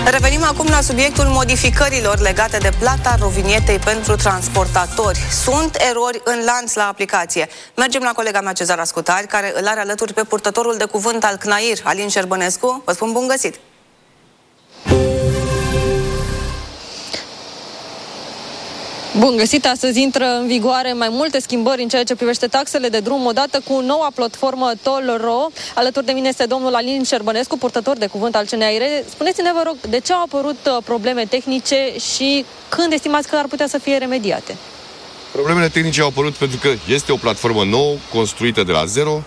Revenim acum la subiectul modificărilor legate de plata rovinietei pentru transportatori. Sunt erori în lanț la aplicație. Mergem la colega mea Cezara Scutari, care îl are alături pe purtătorul de cuvânt al CNAIR, Alin Șerbănescu. Vă spun bun găsit! Bun găsit! Astăzi intră în vigoare mai multe schimbări în ceea ce privește taxele de drum, odată cu noua platformă Toll.ro. Alături de mine este domnul Alin Șerbănescu, purtător de cuvânt al CNAIR. Spuneți-ne, vă rog, de ce au apărut probleme tehnice și când estimați că ar putea să fie remediate? Problemele tehnice au apărut pentru că este o platformă nouă, construită de la zero.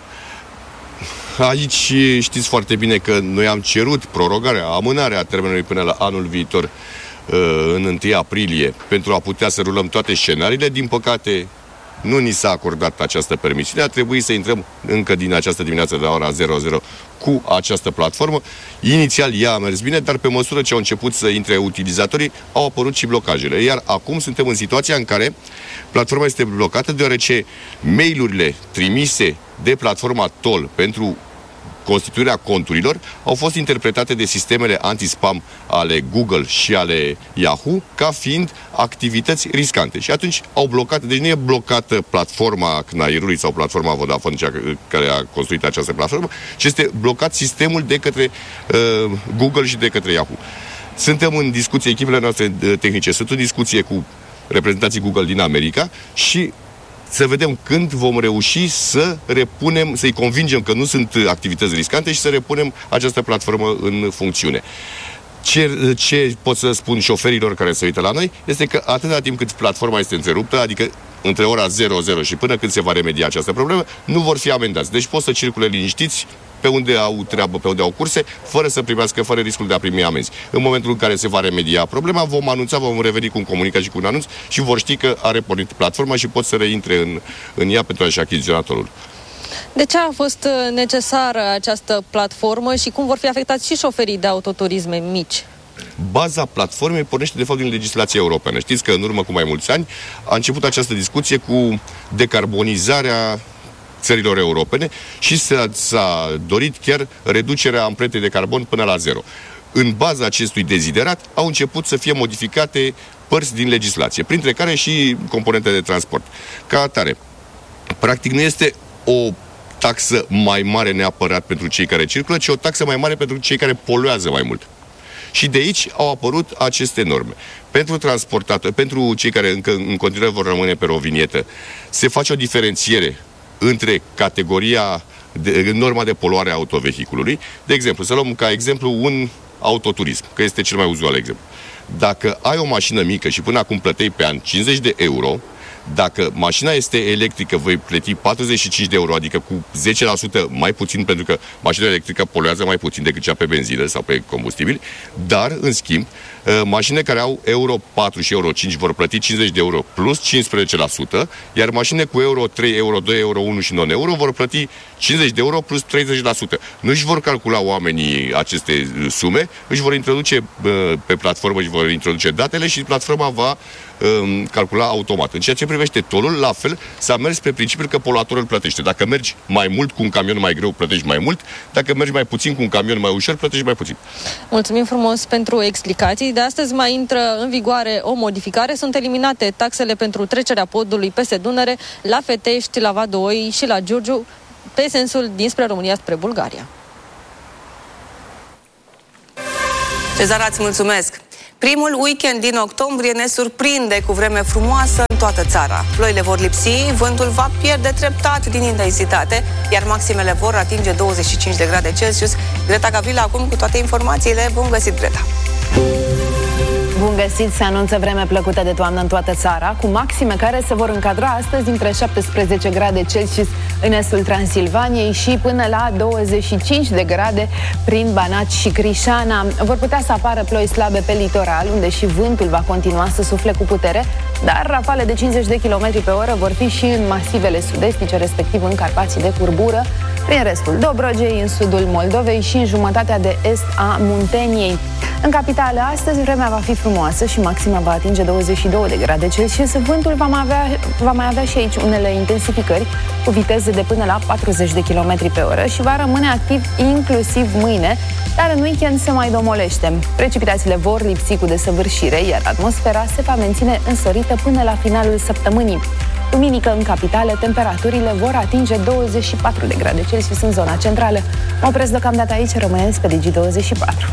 Aici știți foarte bine că noi am cerut prorogarea, amânarea termenului până la anul viitor, în 1 aprilie, pentru a putea să rulăm toate scenariile. Din păcate, nu ni s-a acordat această permisiune. A trebuit să intrăm încă din această dimineață de la ora 00 cu această platformă. Inițial ea a mers bine, dar pe măsură ce au început să intre utilizatorii, au apărut și blocajele. Iar acum suntem în situația în care platforma este blocată, deoarece mail-urile trimise de platforma Toll pentru constituirea conturilor au fost interpretate de sistemele anti-spam ale Google și ale Yahoo ca fiind activități riscante. Și atunci au blocat, deci nu e blocată platforma CNAIR-ului sau platforma Vodafone, cea care a construit această platformă, ci este blocat sistemul de către Google și de către Yahoo. Suntem în discuție, echipele noastre tehnice sunt în discuție cu reprezentanții Google din America și să vedem când vom reuși să repunem, să-i convingem că nu sunt activități riscante și să repunem această platformă în funcțiune. Ce pot să spun șoferilor care se uită la noi este că atâta timp cât platforma este întreruptă, adică între ora 00 și până când se va remedia această problemă, nu vor fi amendați. Deci pot să circule liniștiți pe unde au treabă, pe unde au curse, fără să primească, fără riscul de a primi amenzi. În momentul în care se va remedia problema, vom anunța, vom reveni cu un comunicat și cu un anunț și vor ști că a repornit platforma și pot să reintre în ea pentru a-și achiziționa tollul. De ce a fost necesară această platformă și cum vor fi afectați și șoferii de autoturisme mici? Baza platformei pornește de fapt din legislația europeană. Știți că în urmă cu mai mulți ani a început această discuție cu decarbonizarea țărilor europene și s-a dorit chiar reducerea amprentei de carbon până la zero. În baza acestui deziderat au început să fie modificate părți din legislație, printre care și componente de transport. Ca atare, practic nu este o taxă mai mare neapărat pentru cei care circulă, ci o taxă mai mare pentru cei care poluează mai mult. Și de aici au apărut aceste norme. Pentru transportatori, pentru cei care încă în continuare vor rămâne pe rovinietă, se face o diferențiere între categoria, norma de poluare a autovehiculului. De exemplu, să luăm ca exemplu un autoturism, că este cel mai uzual exemplu. Dacă ai o mașină mică și până acum plăteai pe an 50 de euro, dacă mașina este electrică, vei plăti 45 de euro, adică cu 10% mai puțin, pentru că mașina electrică poluează mai puțin decât cea pe benzină sau pe combustibil, dar, în schimb, mașini care au Euro 4 și Euro 5 vor plăti 50 de euro plus 15%, iar mașini cu Euro 3, Euro 2, Euro 1 și non-euro vor plăti 50 de euro plus 30%. Nu își vor calcula oamenii aceste sume, își vor introduce pe platformă, își vor introduce datele și platforma va calcula automat. În ceea ce privește tollul, la fel, s-a mers pe principiul că poluatorul plătește. Dacă mergi mai mult cu un camion mai greu, plătești mai mult. Dacă mergi mai puțin cu un camion mai ușor, plătești mai puțin. Mulțumim frumos pentru explicații. De astăzi mai intră în vigoare o modificare. Sunt eliminate taxele pentru trecerea podului peste Dunăre la Fetești, la Vadoi și la Giurgiu, pe sensul dinspre România spre Bulgaria. Cezara, îți mulțumesc! Primul weekend din octombrie ne surprinde cu vreme frumoasă în toată țara. Ploile vor lipsi, vântul va pierde treptat din intensitate, iar maximele vor atinge 25 de grade Celsius. Greta Gavrila acum cu toate informațiile. Bun găsit, Greta! Bun găsit! Se anunță vreme plăcută de toamnă în toată țara, cu maxime care se vor încadra astăzi între 17 grade Celsius în estul Transilvaniei și până la 25 de grade prin Banat și Crișana. Vor putea să apară ploi slabe pe litoral, unde și vântul va continua să sufle cu putere, dar rafale de 50 de km pe oră vor fi și în masivele sud-estice, respectiv în Carpații de Curbură, prin restul Dobrogei, în sudul Moldovei și în jumătatea de est a Munteniei. În capitală, astăzi vremea va fi frumoasă și maxima va atinge 22 de grade Celsius. Vântul va mai avea și aici unele intensificări cu viteze de până la 40 de km pe oră și va rămâne activ inclusiv mâine, dar în weekend se mai domolește. Precipitațiile vor lipsi cu desăvârșire, iar atmosfera se va menține însorită până la finalul săptămânii. Duminică, în capitală, temperaturile vor atinge 24 de grade Celsius în zona centrală. Mă opresc deocamdată aici, rămâneți pe Digi24.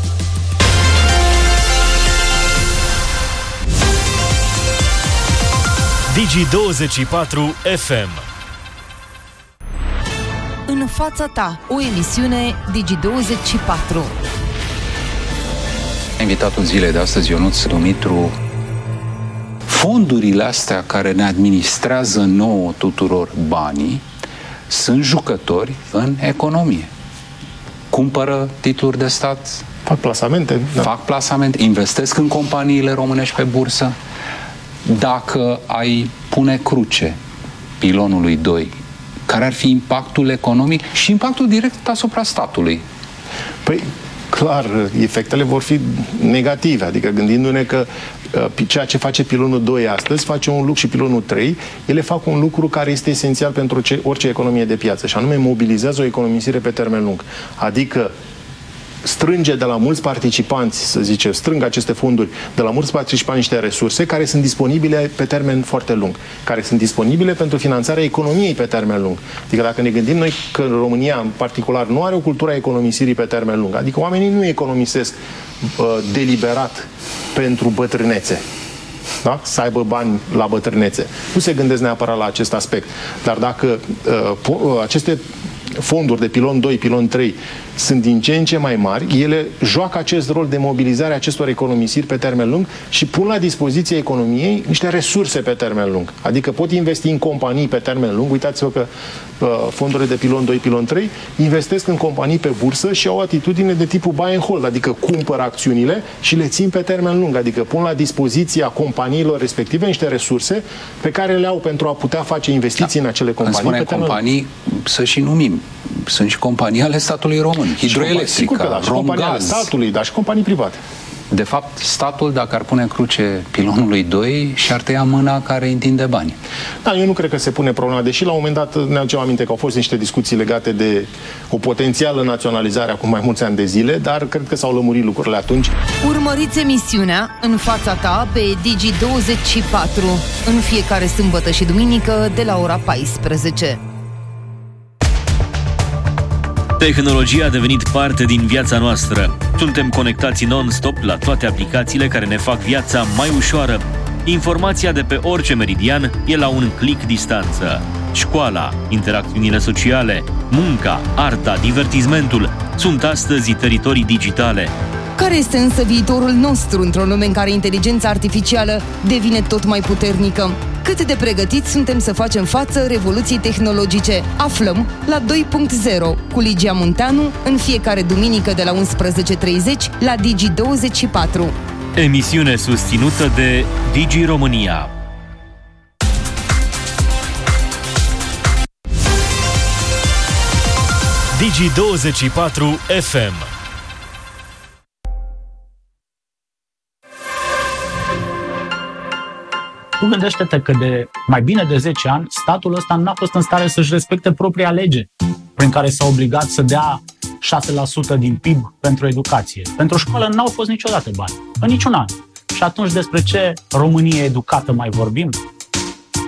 Digi24 FM. În fața ta, o emisiune Digi24. Invitatul zilei de astăzi, Ionuț Dumitru. Fondurile astea care ne administrează nouă tuturor banii sunt jucători în economie. Cumpără titluri de stat, fac plasamente, investesc în companiile românești pe bursă. Dacă ai pune cruce pilonului 2, care ar fi impactul economic și impactul direct asupra statului? Păi, clar, efectele vor fi negative, adică gândindu-ne că ceea ce face pilonul 2 astăzi face un lucru și pilonul 3, ele fac un lucru care este esențial pentru orice economie de piață, și anume mobilizează o economisire pe termen lung. Adică strânge de la mulți participanți, să zicem, strâng aceste fonduri de la mulți participanți niște resurse care sunt disponibile pe termen foarte lung, care sunt disponibile pentru finanțarea economiei pe termen lung. Adică dacă ne gândim noi că România, în particular, nu are o cultură a economisirii pe termen lung, adică oamenii nu economisesc deliberat pentru bătrânețe, da? Să aibă bani la bătrânețe. Nu se gândesc neapărat la acest aspect. Dar dacă aceste fonduri de pilon 2, pilon 3 sunt din ce în ce mai mari, ele joacă acest rol de mobilizare a acestor economisiri pe termen lung și pun la dispoziție economiei niște resurse pe termen lung. Adică pot investi în companii pe termen lung. Uitați-vă că fondurile de pilon 2, pilon 3 investesc în companii pe bursă și au o atitudine de tipul buy and hold, adică cumpără acțiunile și le țin pe termen lung, adică pun la dispoziția companiilor respective niște resurse pe care le au pentru a putea face investiții în acele companii. Când spune companii, să și numim. Sunt și companii ale statului român. Hidroelectrica, și companii ale statului, dar și companii private. De fapt, statul, dacă ar pune cruce pilonului 2, și-ar tăia mâna care întinde bani. Da, eu nu cred că se pune problema, deși la un moment dat ne aducem aminte că au fost niște discuții legate de o potențială naționalizare acum mai mulți ani de zile, dar cred că s-au lămurit lucrurile atunci. Urmăriți emisiunea În fața ta pe Digi24 în fiecare sâmbătă și duminică de la ora 14. Tehnologia a devenit parte din viața noastră. Suntem conectați non-stop la toate aplicațiile care ne fac viața mai ușoară. Informația de pe orice meridian e la un click distanță. Școala, interacțiunile sociale, munca, arta, divertismentul sunt astăzi teritorii digitale. Care este însă viitorul nostru într-o lume în care inteligența artificială devine tot mai puternică? Cât de pregătiți suntem să facem față revoluției tehnologice? Aflăm la 2.0 cu Ligia Munteanu în fiecare duminică de la 11:30 la Digi24. Emisiune susținută de Digi România. Digi24 FM. Tu gândește-te că de mai bine de 10 ani, statul ăsta n-a fost în stare să-și respecte propria lege, prin care s-a obligat să dea 6% din PIB pentru educație. Pentru școală n-au fost niciodată bani, în niciun an. Și atunci despre ce Românie educată mai vorbim?